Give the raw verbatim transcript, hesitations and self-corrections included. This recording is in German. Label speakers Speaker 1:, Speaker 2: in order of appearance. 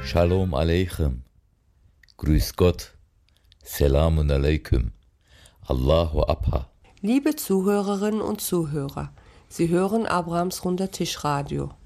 Speaker 1: Shalom Aleichem, Grüß Gott, Selamun Aleikum, Allahu Abha.
Speaker 2: Liebe Zuhörerinnen und Zuhörer, Sie hören Abrahams Runder Tischradio.